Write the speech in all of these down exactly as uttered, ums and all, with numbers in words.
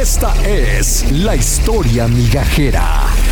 Esta es la historia migajera.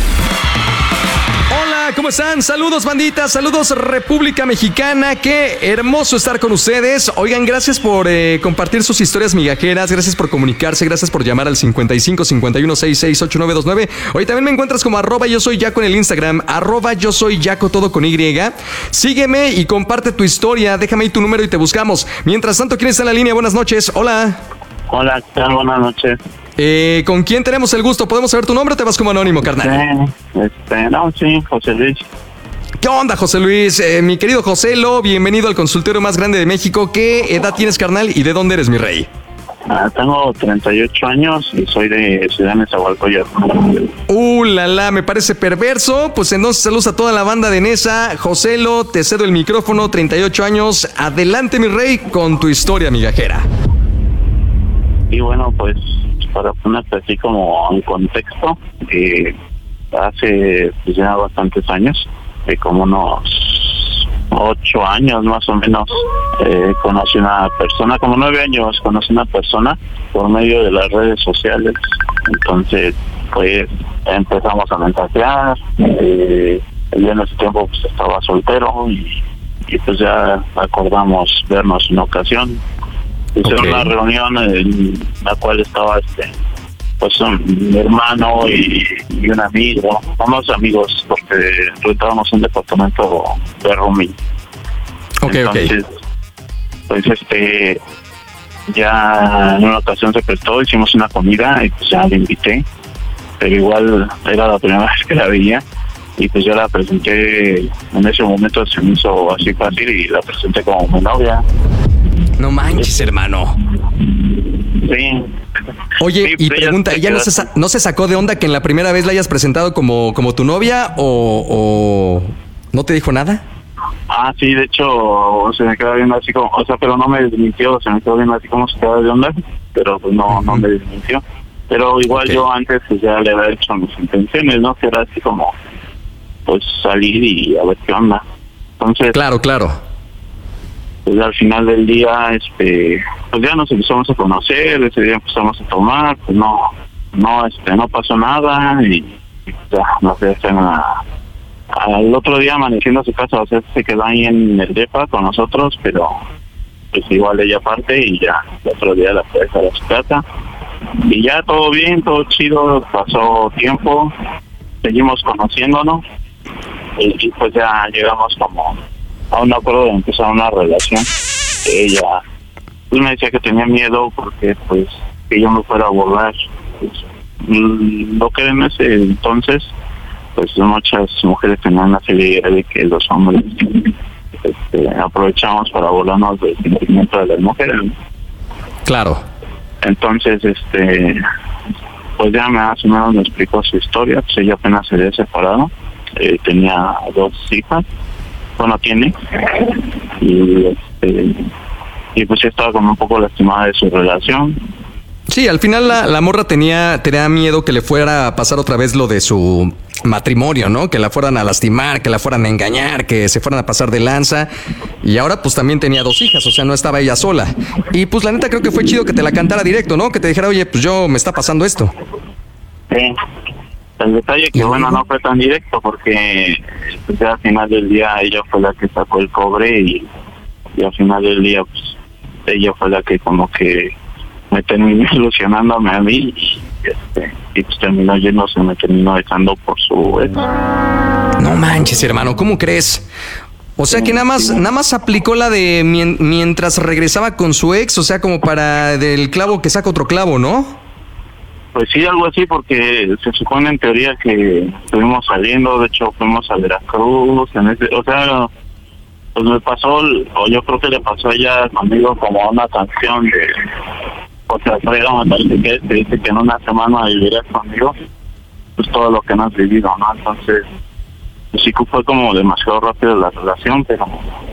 Hola, ¿cómo están? Saludos, banditas, saludos, República Mexicana. Qué hermoso estar con ustedes. Oigan, gracias por eh, compartir sus historias migajeras, gracias por comunicarse, gracias por llamar al cincuenta y cinco, cincuenta y uno, sesenta y seis, ochenta y nueve veintinueve. Hoy también me encuentras como arroba yo soy Yaco en el Instagram, arroba yo soy Yaco, todo con Y. Sígueme y comparte tu historia, déjame ahí tu número y te buscamos. Mientras tanto, ¿quién está en la línea? Buenas noches, hola. Hola, ¿qué tal? Buenas noches. Eh, ¿Con quién tenemos el gusto? ¿Podemos saber tu nombre o te vas como anónimo, carnal? Sí, este, no, sí, José Luis. ¿Qué onda, José Luis? Eh, mi querido Joselo, bienvenido al consultorio más grande de México. ¿Qué edad tienes, carnal, y de dónde eres, mi rey? Ah, tengo treinta y ocho años y soy de Ciudad Nezahualcóyotl. Uh, la, la, me parece perverso. Pues entonces saludos a toda la banda de Nesa. Joselo, te cedo el micrófono, treinta y ocho años. Adelante, mi rey, con tu historia migajera. Y bueno, pues para ponerte así como en contexto, eh, hace pues ya bastantes años, eh, como unos ocho años más o menos, eh, conocí una persona, como nueve años conocí una persona por medio de las redes sociales. Entonces, pues empezamos a mensajear. Eh, yo en ese tiempo pues estaba soltero y, y pues ya acordamos vernos una ocasión. Hicieron okay. Una reunión en la cual estaba este pues un, mi hermano y, y un amigo, unos amigos, porque rentábamos un departamento de rooming. Okay, Entonces, okay. pues este ya en una ocasión se prestó, hicimos una comida y pues ya la invité, pero igual era la primera vez que la veía y pues yo la presenté, en ese momento se me hizo así fácil y la presenté como mi novia. No manches, hermano. Sí. Oye, sí, y pregunta, ¿ella no se, no se sacó de onda que en la primera vez la hayas presentado como, como tu novia o, o no te dijo nada? Ah, sí, de hecho se me quedó viendo así como, o sea, pero no me desmintió, se me quedó viendo así como se quedó de onda, pero pues no, uh-huh. no me desmintió. Pero igual okay. Yo antes pues ya le había hecho mis intenciones, ¿no? Que era así como, pues salir y a ver qué onda. Entonces... Claro, claro. Pues al final del día, este, pues ya nos empezamos a conocer, ese día empezamos a tomar, pues no, no, este, no pasó nada y, y ya nos dejan a, al otro día amaneciendo a su casa, o sea, se quedó ahí en el depa con nosotros, pero pues igual ella parte y ya, el otro día la fue a dejar a su casa y ya todo bien, todo chido, pasó tiempo, seguimos conociéndonos y, y pues ya llegamos como a un acuerdo de empezar una relación. Ella pues me decía que tenía miedo porque pues que yo me fuera a volar, pues, lo que en ese entonces pues muchas mujeres tenían la idea de que los hombres este, aprovechamos para volarnos del sentimiento de las mujeres. Claro. Entonces este pues ya más o menos me explicó su historia. Pues ella apenas se había separado, eh, tenía dos hijas, bueno, tiene, y este y pues estaba como un poco lastimada de su relación. Sí, al final la, la morra tenía, tenía miedo que le fuera a pasar otra vez lo de su matrimonio, ¿no? Que la fueran a lastimar, que la fueran a engañar, que se fueran a pasar de lanza. Y ahora pues también tenía dos hijas, o sea, no estaba ella sola. Y pues la neta creo que fue chido que te la cantara directo, ¿no? Que te dijera, oye, pues yo me está pasando esto. Sí. El detalle que, bueno, no fue tan directo porque pues, al final del día ella fue la que sacó el cobre y, y al final del día pues ella fue la que como que me terminó ilusionándome a mí y, este, y pues terminó yéndose, me terminó dejando por su ex. No manches, hermano, ¿cómo crees? O sea que nada más, nada más aplicó la de mien- mientras regresaba con su ex, o sea, como para del clavo que saca otro clavo, ¿no? Pues sí, algo así, porque se supone en teoría que estuvimos saliendo, de hecho fuimos a Veracruz, en ese, o sea, pues me pasó, o yo creo que le pasó a ella conmigo como una canción de, o sea, me parece que te dice que en una semana vivirás conmigo, pues todo lo que no has vivido, ¿no? Entonces, pues sí fue como demasiado rápido la relación, pero...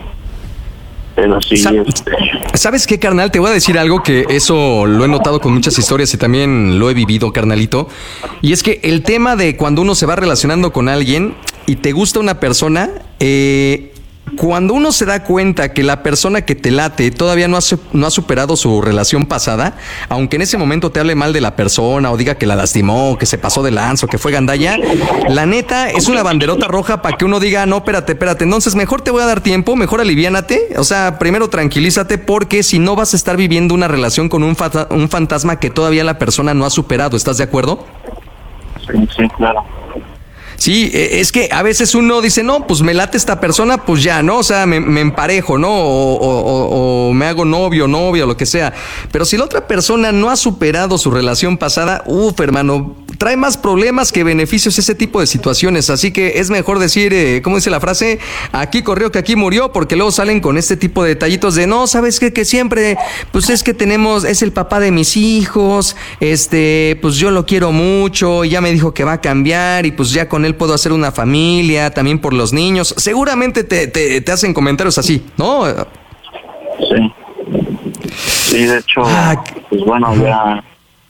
Pero sí, Sa- este... ¿Sabes qué, carnal? Te voy a decir algo que eso lo he notado con muchas historias y también lo he vivido, carnalito. Y es que el tema de cuando uno se va relacionando con alguien y te gusta una persona, eh, cuando uno se da cuenta que la persona que te late todavía no ha, no ha superado su relación pasada, aunque en ese momento te hable mal de la persona o diga que la lastimó, que se pasó de lanzo, que fue gandalla, la neta es una banderota roja para que uno diga, no, espérate, espérate, entonces mejor te voy a dar tiempo, mejor aliviánate, o sea, primero tranquilízate, porque si no vas a estar viviendo una relación con un, fa- un fantasma que todavía la persona no ha superado, ¿estás de acuerdo? Sí, sí, claro. Sí, es que a veces uno dice, no, pues me late esta persona, pues ya, ¿no? O sea, me, me emparejo, ¿no? O, o, o, o me hago novio, novia, lo que sea. Pero si la otra persona no ha superado su relación pasada, uff, hermano, trae más problemas que beneficios ese tipo de situaciones. Así que es mejor decir, eh, ¿cómo dice la frase? Aquí corrió que aquí murió, porque luego salen con este tipo de detallitos de, no, ¿sabes qué? Que siempre, pues es que tenemos, es el papá de mis hijos, este, pues yo lo quiero mucho, y ya me dijo que va a cambiar, y pues ya con él puedo hacer una familia, también por los niños. Seguramente te, te, te hacen comentarios así, ¿no? Sí. Sí, de hecho, ah, pues bueno, ya,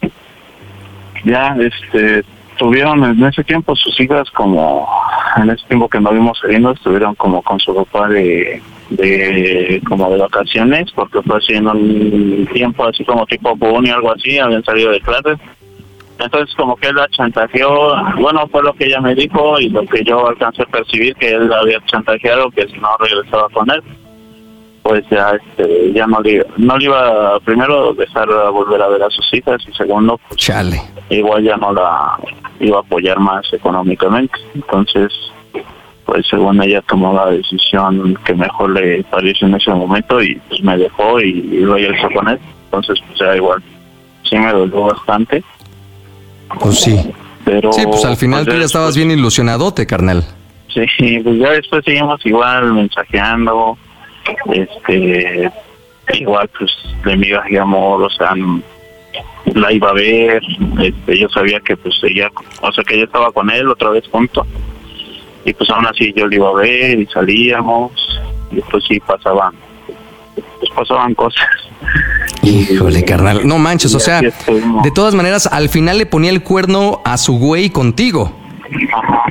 ya, este, tuvieron en ese tiempo sus hijas como, en ese tiempo que nos vimos saliendo, estuvieron como con su papá de, de, como de vacaciones, porque fue así en un tiempo así como tipo junio, algo así, habían salido de clases. Entonces como que él la chantajeó, bueno, fue lo que ella me dijo y lo que yo alcancé a percibir, que él la había chantajeado, que si no regresaba con él, pues ya este ya no le, no le iba a, primero, dejar a volver a ver a sus hijas, y segundo, pues, Chale. igual ya no la iba a apoyar más económicamente. Entonces, pues según ella tomó la decisión que mejor le pareció en ese momento, y pues me dejó y, y luego regresó con él. Entonces, pues ya igual, sí me dolió bastante. Pues sí. Pero, sí, pues al final pues tú ya estabas bien ilusionadote, carnal. Sí, pues ya después seguimos igual mensajeando, este, igual pues de migas y amor, o sea, la iba a ver, este, yo sabía que pues ella, o sea que ella estaba con él otra vez junto, y pues aún así yo la iba a ver y salíamos, y pues sí pasaban, pues pasaban cosas. Híjole, carnal, no manches, o sea, de todas maneras, al final le ponía el cuerno a su güey contigo. Ajá.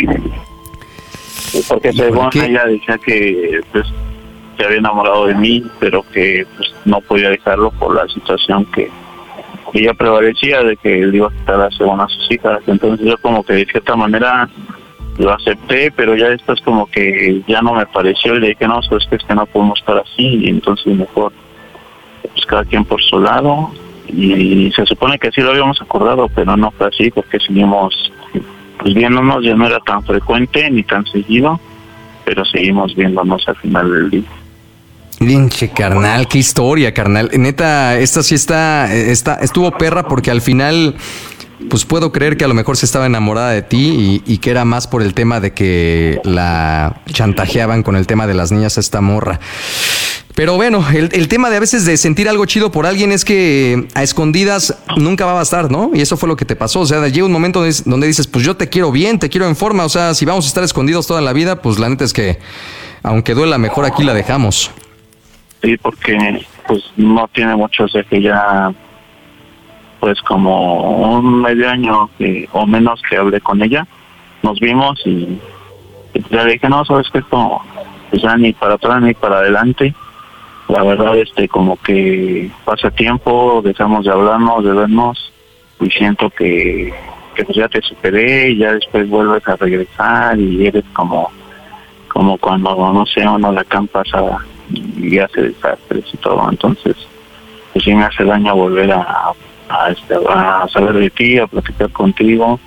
Porque según ella decía que pues se había enamorado de mí, pero que pues no podía dejarlo por la situación que ella prevalecía de que él iba a quitar a según a sus hijas. Entonces yo como que de cierta manera lo acepté, pero ya después como que ya no me pareció, y le dije, no, pues que es que no podemos estar así, y entonces mejor pues cada quien por su lado, y se supone que sí lo habíamos acordado, pero no fue así, porque seguimos pues viéndonos, ya no era tan frecuente ni tan seguido, pero seguimos viéndonos al final del día. Pinche carnal, qué historia, carnal. Neta, esta sí está, está, estuvo perra, porque al final, pues puedo creer que a lo mejor se estaba enamorada de ti, y, y que era más por el tema de que la chantajeaban con el tema de las niñas a esta morra. Pero bueno, el, el tema de a veces de sentir algo chido por alguien es que a escondidas nunca va a bastar, ¿no? Y eso fue lo que te pasó. O sea, llega un momento donde dices, pues yo te quiero bien, te quiero en forma. O sea, si vamos a estar escondidos toda la vida, pues la neta es que, aunque duela, mejor aquí la dejamos. Sí, porque pues no tiene mucho, o sea que ya, pues como un medio año que, o menos que hablé con ella, nos vimos y, y ya le dije, no, sabes que esto, pues ya ni para atrás ni para adelante. La verdad, este, como que pasa tiempo, dejamos de hablarnos, de vernos, y siento que, que pues ya te superé, y ya después vuelves a regresar, y eres como, como cuando, no sé, uno la campa pasada y hace desastres y todo. Entonces, pues sí me hace daño volver a, a, este, a saber de ti, a platicar contigo,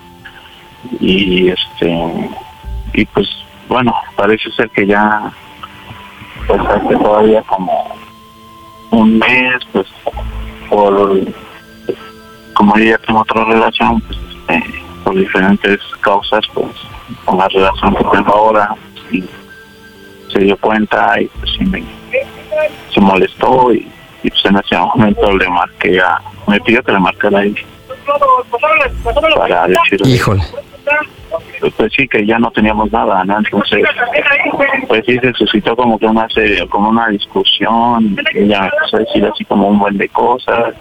y este, y pues, bueno, parece ser que ya, pues hace todavía como un mes, pues por como ella tiene otra relación, pues este, por diferentes causas, pues con la relación que tengo ahora, y se dio cuenta, y pues sí me se molestó, y, y pues en ese momento le marqué a, me pidió que le marcara a él para decirle, híjole, pues sí, que ya no teníamos nada, ¿no? Entonces, pues sí, se suscitó como que una serie, como una discusión, ella empezó a decir así como un buen de cosas,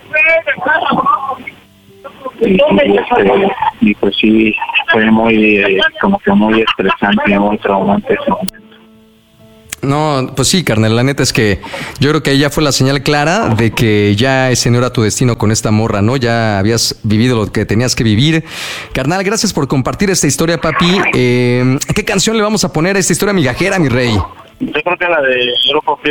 y, y, este, y pues sí, fue muy, eh, como que muy estresante y muy traumante ese momento. No, pues sí, carnal, la neta es que yo creo que ahí ya fue la señal clara de que ya ese no era tu destino con esta morra, ¿no? Ya habías vivido lo que tenías que vivir. Carnal, gracias por compartir esta historia, papi. Eh, ¿Qué canción le vamos a poner a esta historia migajera, mi rey? Yo creo que la de Grupo Firme.